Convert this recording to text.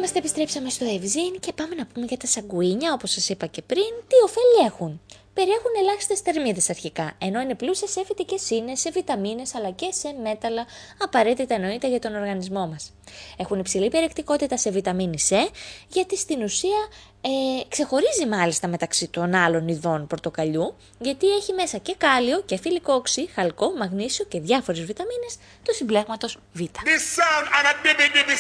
είμαστε, επιστρέψαμε στο Ευζήν και πάμε να πούμε για τα σαγκουίνια, όπως σας είπα και πριν, τι ωφέλη έχουν. Περιέχουν ελάχιστες θερμίδες αρχικά, ενώ είναι πλούσια σε φυτικές ίνες, σε βιταμίνες αλλά και σε μέταλλα, απαραίτητα εννοείται για τον οργανισμό μας. Έχουν υψηλή περιεκτικότητα σε βιταμίνη C, γιατί στην ουσία ξεχωρίζει μάλιστα μεταξύ των άλλων ειδών πορτοκαλιού, γιατί έχει μέσα και κάλιο και φυλικό οξύ, χαλκό, μαγνήσιο και διάφορες βιταμίνες του συμπλέγματος Β.